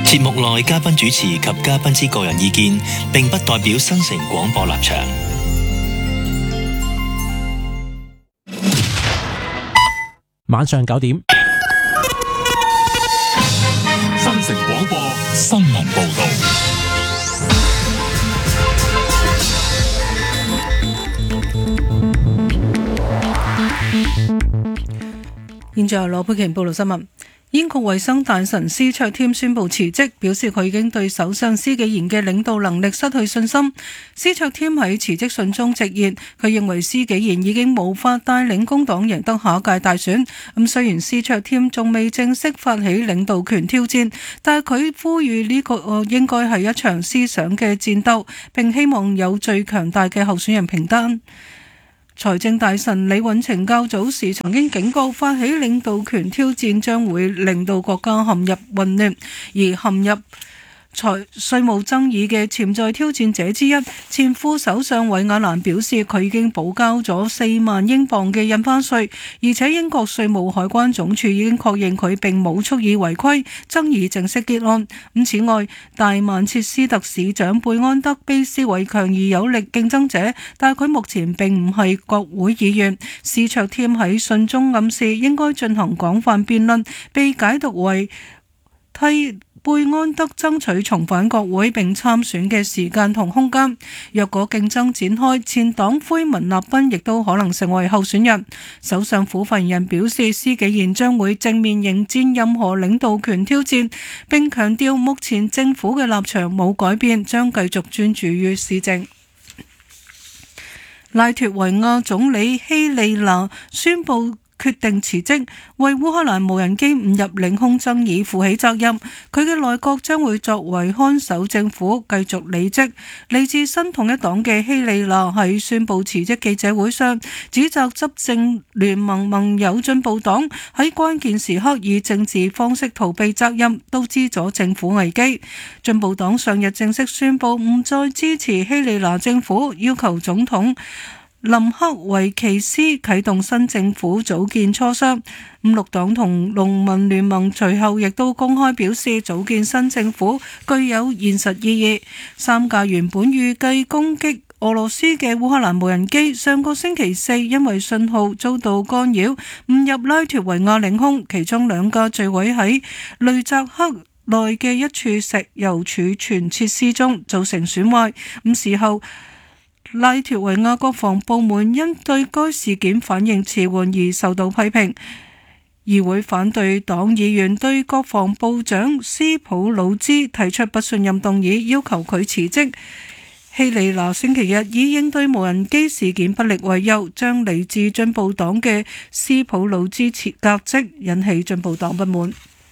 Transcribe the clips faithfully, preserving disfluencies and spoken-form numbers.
節目內嘉賓主持及嘉賓之個人意見，並不代表新城廣播立場。 晚上九點， 新城廣播新聞報道。 現在由羅佩瓊報道新聞。英國衛生大臣施卓添宣布辭職，表示佢已經對首相施紀賢嘅領導能力失去信心。施卓添喺辭職信中直言，佢認為施紀賢已經無法帶領工黨贏得下一屆大選。咁雖然施卓添仲未正式發起領導權挑戰，但係佢呼籲呢個應該係一場思想嘅戰鬥，並希望有最強大嘅候選人名單。財政大臣李允晴較早時曾經警告，發起領導權挑戰將會令到國家陷入混亂，而陷入財稅務爭議嘅潛在挑戰者之一，前副首相韋亞蘭表示，佢已經補交咗四萬英鎊嘅印花稅，而且英國稅務海關總署已經確認佢並冇蓄意違規，爭議正式結案。咁此外，大曼徹斯特市長貝安德被視為強而有力競爭者，但係佢目前並唔係國會議員。施卓添喺信中暗示應該進行廣泛辯論，被解讀為替貝安德爭取重返國會並參選嘅時間同空間。若果競爭展開，前黨魁文立賓亦都可能成為候選人。首相府發言人表示，施紀賢將會正面迎戰任何領導權挑戰，並強調目前政府嘅立場冇改變，將繼續專注於施政。拉脫維亞總理希利娜宣布決定辭職，為烏克蘭無人機誤入領空爭議負起責任。佢嘅內閣將會作為看守政府繼續履職。嚟自新統一黨嘅希利娜喺宣布辭職記者會上，指責執政聯盟盟友進步黨喺關鍵時刻以政治方式逃避責任，導致咗政府危機。進步黨上日正式宣布唔再支持希利娜政府，要求總統林克維奇斯啟動新政府組建磋商。五綠黨同農民聯盟隨後亦都公開表示，組建新政府具有現實意義。三架原本預計攻擊俄羅斯嘅烏克蘭無人機上個星期四因為信號遭到干擾，誤入拉脫維亞領空，其中兩架墜毀喺雷澤克內嘅一處石油儲存設施中，造成損壞。咁事後拉脫維亞國防部門因對該事件反應遲緩而受到批評。議會反對黨議員對國防部長斯普魯茲提出不信任動議，要求佢辭職。希利娜星期日以應對無人機事件不力為由，將嚟自進步黨嘅斯普魯茲辭革職，引起進步黨不滿。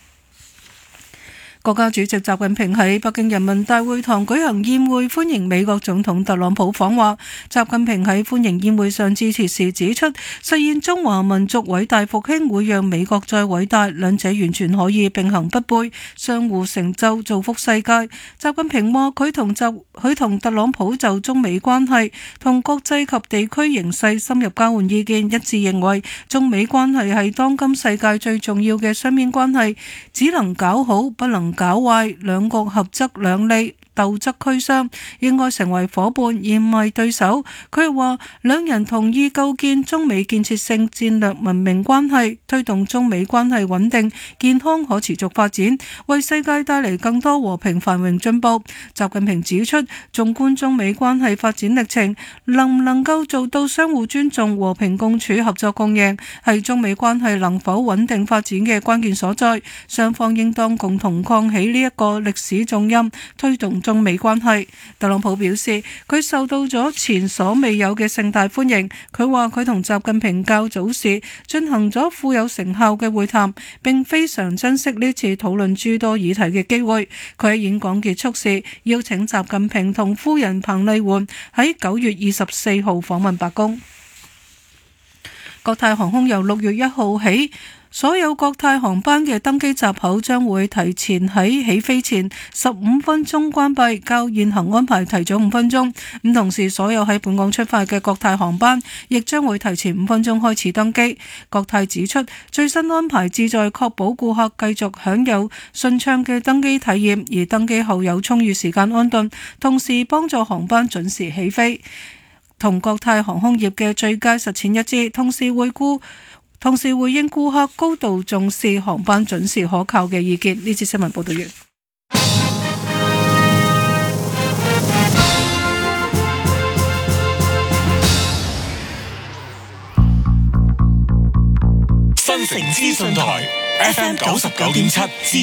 國家主席習近平喺北京人民大會堂舉行宴會，歡迎美國總統特朗普訪華。習近平喺歡迎宴會上致辭時指出，實現中華民族偉大復興會讓美國再偉大，兩者完全可以並行不悖，相互成就，造福世界。習近平話佢同習佢同特朗普就中美關係同國際及地區形勢深入交換意見，一致認為中美關係係當今世界最重要嘅雙邊關係，只能搞好，不能搞壞，兩國合則兩利，鬥則俱傷，應該成為夥伴而唔係對手。佢又話，兩人同意構建中美建設性戰略文明關係，推動中美關係穩定、健康、可持續發展，為世界帶嚟更多和平繁榮進步。習近平指出，縱觀中美關係發展歷程，能唔能夠做到相互尊重、和平共處、合作共贏，係中美關係能否穩定發展嘅關鍵所在。雙方應當共同扛起呢一個歷史重任，推動中美關係。特朗普表示，佢受到咗前所未有嘅盛大歡迎。佢話佢同習近平較早時進行咗富有成效嘅會談，並非常珍惜呢次討論諸多議題嘅機會。佢喺演講結束時邀請習近平同夫人彭麗媛喺九月二十四號訪問白宮。國泰航空由六月一號起所有國泰航班嘅登機閘口將會提前喺起飛前十五分鐘關閉，較現行安排提早五分鐘。咁同時，所有喺本港出發嘅國泰航班亦將會提前五分鐘開始登機。國泰指出，最新安排旨在確保顧客繼續享有順暢嘅登機體驗，而登機後有充裕時間安頓，同時幫助航班準時起飛，同國泰航空業嘅最佳實踐一致。同時回顧，同時回應顧客高度重視航班準時可靠嘅意見。呢次新聞報道完。 新城資訊台 F M 九十九點七。